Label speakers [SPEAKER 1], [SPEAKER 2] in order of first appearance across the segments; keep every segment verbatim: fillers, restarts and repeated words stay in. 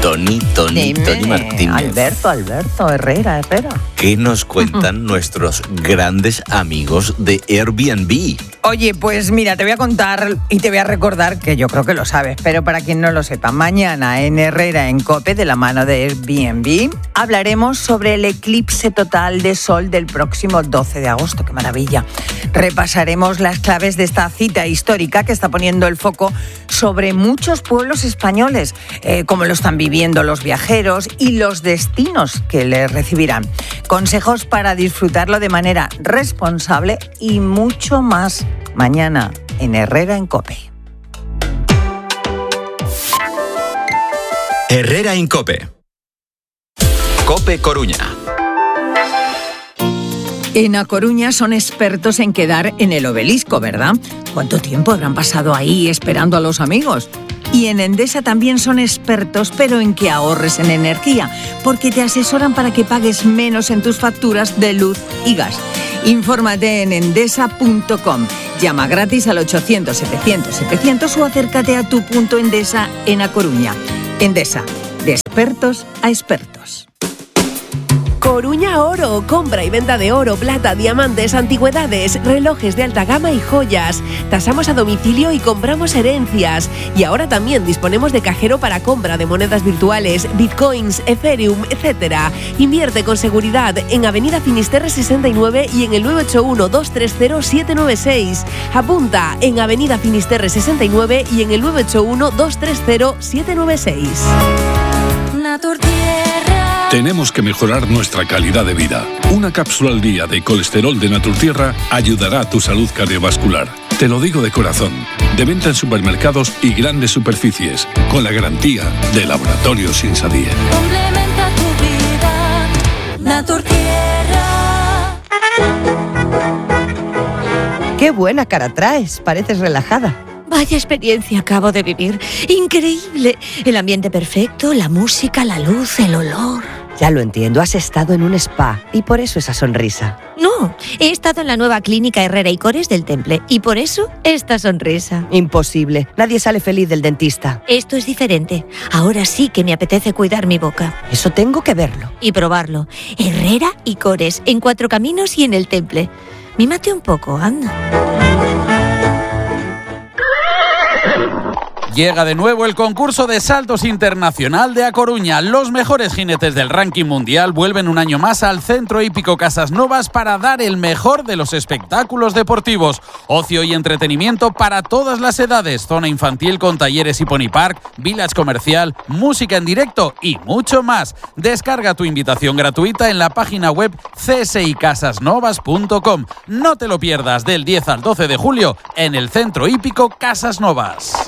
[SPEAKER 1] Tony, Tony,
[SPEAKER 2] Dime,
[SPEAKER 1] Tony Martínez.
[SPEAKER 2] Alberto, Alberto, Herrera, Herrera.
[SPEAKER 1] ¿Qué nos cuentan nuestros grandes amigos de Airbnb?
[SPEAKER 2] Oye, pues mira, te voy a contar y te voy a recordar que yo creo que lo sabes, pero para quien no lo sepa, mañana en Herrera en COPE, de la mano de Airbnb, hablaremos sobre el eclipse total de sol del próximo doce de agosto. ¡Qué maravilla! Repasaremos las claves de esta cita histórica que está poniendo el foco sobre muchos pueblos españoles, eh, cómo lo están viviendo los viajeros y los destinos que les recibirán. Consejos para disfrutarlo de manera responsable y mucho más. Mañana en Herrera en COPE.
[SPEAKER 3] Herrera en COPE. COPE Coruña.
[SPEAKER 2] En A Coruña son expertos en quedar en el Obelisco, ¿verdad? ¿Cuánto tiempo habrán pasado ahí esperando a los amigos? Y en Endesa también son expertos, pero en que ahorres en energía, porque te asesoran para que pagues menos en tus facturas de luz y gas. Infórmate en endesa punto com. Llama gratis al ochocientos, setecientos, setecientos o acércate a tu punto Endesa en A Coruña. Endesa, de expertos a expertos.
[SPEAKER 4] Coruña Oro, compra y venta de oro, plata, diamantes, antigüedades, relojes de alta gama y joyas. Tasamos a domicilio y compramos herencias. Y ahora también disponemos de cajero para compra de monedas virtuales, bitcoins, Ethereum, etcétera. Invierte con seguridad en Avenida Finisterre sesenta y nueve y en el nueve ocho uno, dos tres cero, siete nueve seis. Apunta en Avenida Finisterre sesenta y nueve y en el nueve ocho uno, dos tres cero, siete nueve seis.
[SPEAKER 5] Tenemos que mejorar nuestra calidad de vida. Una cápsula al día de colesterol de Naturtierra ayudará a tu salud cardiovascular. Te lo digo de corazón. De venta en supermercados y grandes superficies, con la garantía de Laboratorios Insadie.
[SPEAKER 6] Complementa tu vida, Naturtierra.
[SPEAKER 7] ¡Qué buena cara traes! Pareces relajada.
[SPEAKER 8] Vaya experiencia acabo de vivir. Increíble. El ambiente perfecto, la música, la luz, el olor.
[SPEAKER 7] Ya lo entiendo, has estado en un spa y por eso esa sonrisa.
[SPEAKER 8] No, he estado en la nueva clínica Herrera y Cores del Temple y por eso esta sonrisa.
[SPEAKER 7] Imposible, nadie sale feliz del dentista.
[SPEAKER 8] Esto es diferente. Ahora sí que me apetece cuidar mi boca.
[SPEAKER 7] Eso tengo que verlo.
[SPEAKER 8] Y probarlo. Herrera y Cores, en Cuatro Caminos y en el Temple. Mímate un poco, anda.
[SPEAKER 9] Llega de nuevo el concurso de saltos internacional de A Coruña. Los mejores jinetes del ranking mundial vuelven un año más al Centro Hípico Casas Novas para dar el mejor de los espectáculos deportivos. Ocio y entretenimiento para todas las edades. Zona infantil con talleres y pony park, village comercial, música en directo y mucho más. Descarga tu invitación gratuita en la página web c s i casas novas punto com. No te lo pierdas del diez al doce de julio en el Centro Hípico Casas Novas.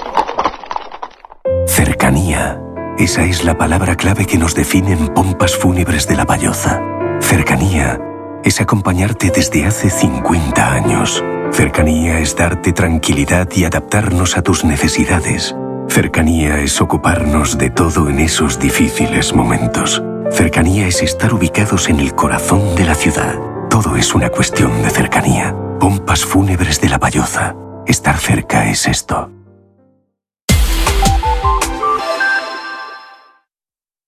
[SPEAKER 10] Cercanía. Esa es la palabra clave que nos define en Pompas Fúnebres de La Valloza. Cercanía es acompañarte desde hace cincuenta años. Cercanía es darte tranquilidad y adaptarnos a tus necesidades. Cercanía es ocuparnos de todo en esos difíciles momentos. Cercanía es estar ubicados en el corazón de la ciudad. Todo es una cuestión de cercanía. Pompas Fúnebres de La Valloza. Estar cerca es esto.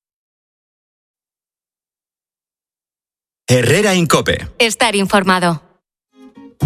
[SPEAKER 3] Herrera en COPE.
[SPEAKER 11] Estar informado.